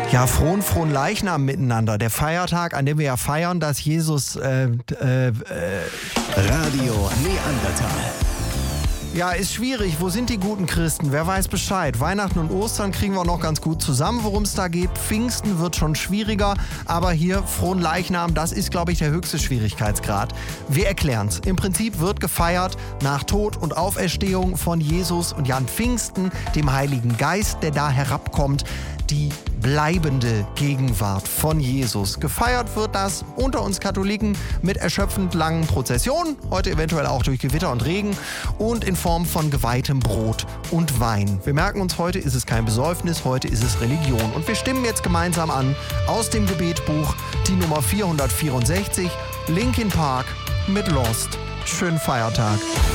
Ja, frohen Leichnam miteinander. Der Feiertag, an dem wir ja feiern, dass Jesus Radio Neandertal. Ja, ist schwierig. Wo sind die guten Christen? Wer weiß Bescheid? Weihnachten und Ostern kriegen wir noch ganz gut zusammen, worum es da geht. Pfingsten wird schon schwieriger, aber hier frohen Leichnam, das ist, glaube ich, der höchste Schwierigkeitsgrad. Wir erklären's. Im Prinzip wird gefeiert nach Tod und Auferstehung von Jesus und ja an Pfingsten, dem Heiligen Geist, der da herabkommt, die bleibende Gegenwart von Jesus. Gefeiert wird das unter uns Katholiken mit erschöpfend langen Prozessionen, heute eventuell auch durch Gewitter und Regen und in Form von geweihtem Brot und Wein. Wir merken uns, heute ist es kein Besäufnis, heute ist es Religion. Und wir stimmen jetzt gemeinsam an aus dem Gebetbuch die Nummer 464, Linkin Park mit Lost. Schönen Feiertag.